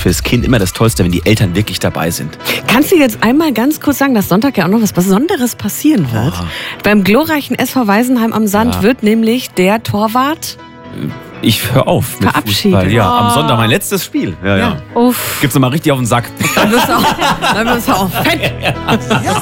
für das Kind immer das Tollste, wenn die Eltern wirklich dabei sind. Kannst du jetzt einmal ganz kurz sagen, dass Sonntag ja auch noch was Besonderes passieren wird? Beim glorreichen SV Weisenheim am Sand wird nämlich der Torwart Ich höre auf mit verabschiedet. Fußball. Ja, am Sonntag mein letztes Spiel. Ja. Uff. Gibt's nochmal richtig auf den Sack. Dann bist du auch fett.